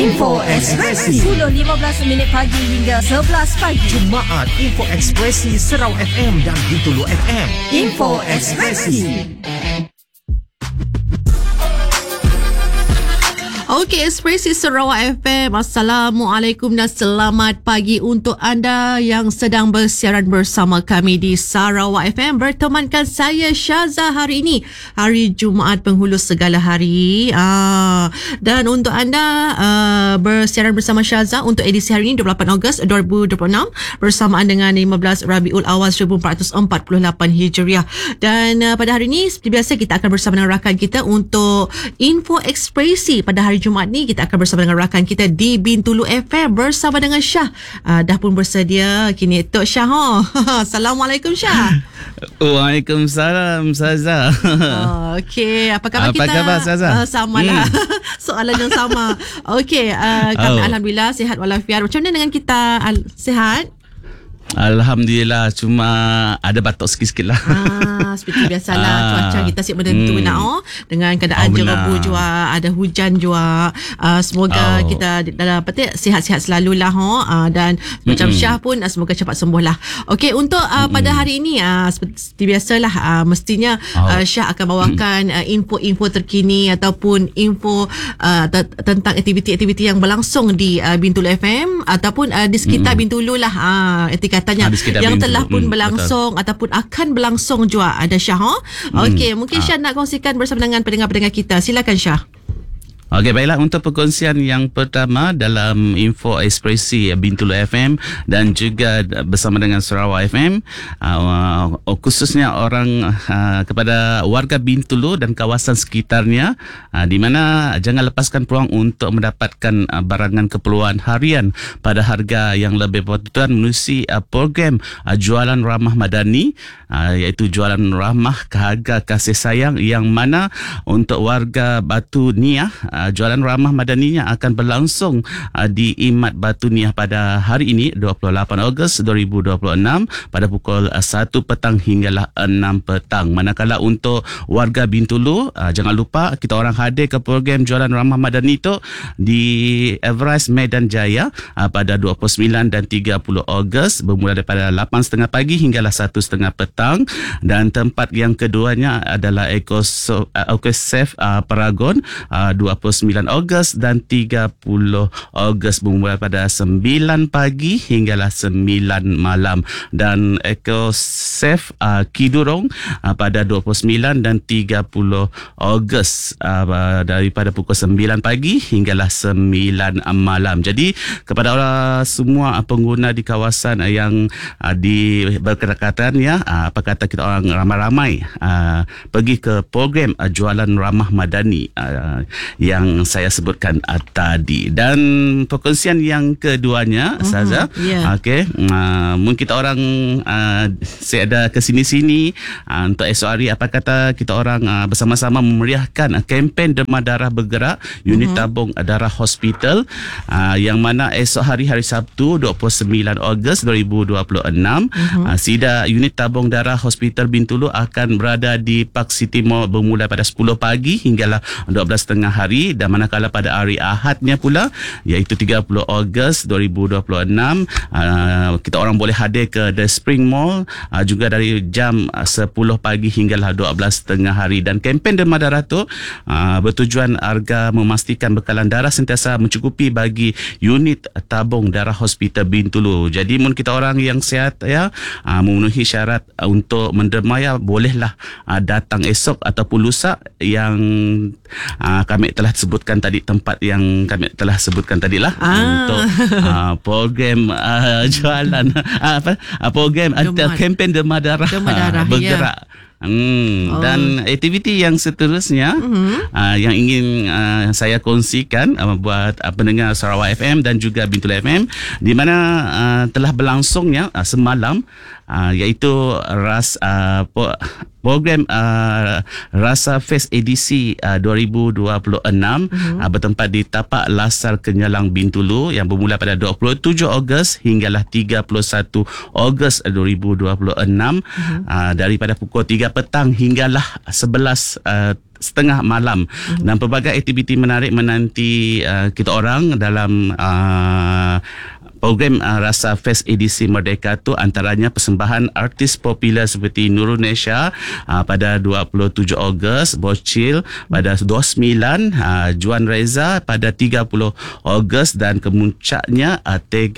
Info Ekspresi 10.15 pagi hingga 11 pagi. Jumaat Info Ekspresi Sarawak FM dan Bintulu FM. Info Ekspresi. Okey, Ekspresi Sarawak FM. Assalamualaikum dan selamat pagi untuk anda yang sedang bersiaran bersama kami di Sarawak FM. Bertemankan saya Syaza hari ini, hari Jumaat penghulu segala hari. Dan untuk anda bersiaran bersama Syaza untuk edisi hari ini 28 Ogos 2026 bersamaan dengan 15 Rabiul Awal 1448 Hijriah. Dan pada hari ini seperti biasa kita akan bersama dengan rakan kita untuk Info Ekspresi. Pada hari Jumaat ni kita akan bersama dengan rakan kita di Bintulu FM bersama dengan Syah. Dah pun bersedia kini Tok Syah. Assalamualaikum Syah. Waalaikumsalam Saza. Okey, apa khabar kita? Apa khabar Saza? Samalah. Soalan yang sama. Okey, kami alhamdulillah sihat walafiat. Macam mana dengan kita? Sihat? Alhamdulillah, cuma ada batuk sikit-sikit lah. Seperti biasalah, cuaca kita siap menentu dengan keadaan jerobu jua, ada hujan jua. Semoga kita dalam sihat-sihat selalulah dan macam Syah pun semoga cepat sembuh lah. Okey, untuk pada hari ini seperti biasalah mestinya Syah akan bawakan info-info terkini ataupun info tentang aktiviti-aktiviti yang berlangsung di Bintulu FM ataupun di sekitar Bintulu lah. Katanya yang telah pun berlangsung ataupun akan berlangsung juga ada Syah. Okey, mungkin Syah nak kongsikan bersama dengan pendengar-pendengar kita. Silakan Syah. Okey, baiklah, untuk perkongsian yang pertama dalam Info Ekspresi Bintulu FM dan juga bersama dengan Sarawak FM, khususnya orang kepada warga Bintulu dan kawasan sekitarnya, di mana jangan lepaskan peluang untuk mendapatkan barangan keperluan harian pada harga yang lebih berpatutan menerusi program jualan ramah madani, iaitu jualan ramah harga kasih sayang, yang mana untuk warga Batu Niah, jualan ramah madaninya akan berlangsung di Imat Batu Niah pada hari ini 28 Ogos 2026 pada pukul 1 petang hinggalah 6 petang. Manakala untuk warga Bintulu, jangan lupa kita orang hadir ke program jualan ramah madani itu di Everest Medan Jaya pada 29 dan 30 Ogos bermula daripada 8.30 pagi hinggalah 1.30 petang, dan tempat yang keduanya adalah EcoSafe Paragon 29 Ogos dan 30 Ogos bermula pada 9 pagi hinggalah 9 malam, dan EcoSafe Kidurong pada 29 dan 30 Ogos daripada pukul 9 pagi hinggalah 9 malam. Jadi kepada semua pengguna di kawasan yang di berdekatan apa kata kita orang ramai-ramai pergi ke program jualan ramah madani yang saya sebutkan tadi. Dan perkongsian yang keduanya, Saza, okey, mungkin kita orang saya ada ke sini-sini untuk esok hari, apa kata kita orang bersama-sama memeriahkan kempen Demam Darah Bergerak Unit Tabung Darah Hospital, yang mana esok hari Sabtu 29 Ogos 2026 sida Unit Tabung Darah Hospital Bintulu akan berada di Park City Mall bermula pada 10 pagi hinggalah 12.30 hari, dan manakala pada hari Ahadnya pula iaitu 30 Ogos 2026 kita orang boleh hadir ke The Spring Mall juga dari jam 10 pagi hinggalah 12.30 hari. Dan kempen Demam Darah tu bertujuan agar memastikan bekalan darah sentiasa mencukupi bagi unit tabung darah Hospital Bintulu. Jadi kita orang yang sihat memenuhi syarat untuk menderma, bolehlah datang esok ataupun lusa yang kami telah sebutkan tadi, tempat yang kami telah sebutkan tadilah untuk program jualan program kempen Demam Darah Bergerak. Dan aktiviti yang seterusnya yang ingin saya kongsikan buat pendengar Sarawak FM dan juga Bintulu FM, di mana telah berlangsungnya semalam iaitu program Rasa Fest edisi 2026 bertempat di Tapak Lasar Kenyalang Bintulu yang bermula pada 27 Ogos hinggalah 31 Ogos 2026 daripada pukul 3 petang hinggalah 11:30 malam. Dan pelbagai aktiviti menarik menanti kita orang dalam program Rasa Fest edisi Merdeka tu, antaranya persembahan artis popular seperti Nurul Nesha pada 27 Ogos, Bocil pada 29, Juan Reza pada 30 Ogos dan kemuncaknya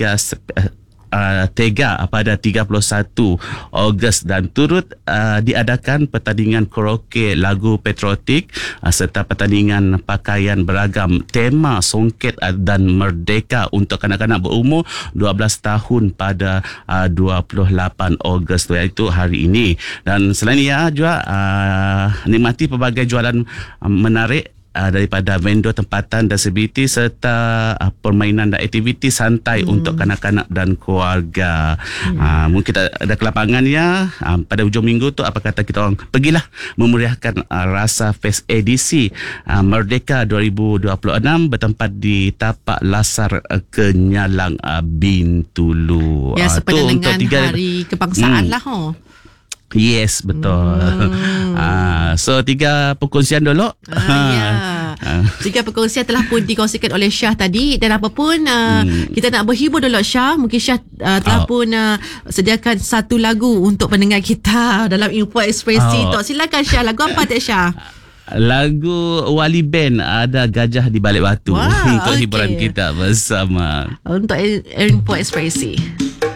Tega pada 31 Ogos dan turut diadakan pertandingan karaoke lagu patriotik serta pertandingan pakaian beragam tema songket dan merdeka untuk kanak-kanak berumur 12 tahun pada 28 Ogos tu, iaitu hari ini. Dan selain ia juga nikmati pelbagai jualan menarik daripada vendor tempatan dan selebriti serta permainan dan aktiviti santai untuk kanak-kanak dan keluarga. Mungkin kita ada kelapangan ya pada hujung minggu tu, apa kata kita orang pergilah memeriahkan Rasa Fest edisi Merdeka 2026 bertempat di Tapak Lasar Kenyalang Bintulu. Ya, sepenuh dengan hari kebangsaan lah. Yes, betul. So 3 perkongsian dulu. Ya. 3 perkongsian telah pun dikongsikan oleh Syah tadi. Dan apa pun kita nak berhibur dulu Syah. Mungkin Syah telah pun sediakan satu lagu untuk pendengar kita dalam Info Ekspresi. Silakan Syah, lagu apa tak Syah? Lagu Wali Band, Ada Gajah di Balik Batu. Untuk hiburan kita bersama untuk Info Ekspresi.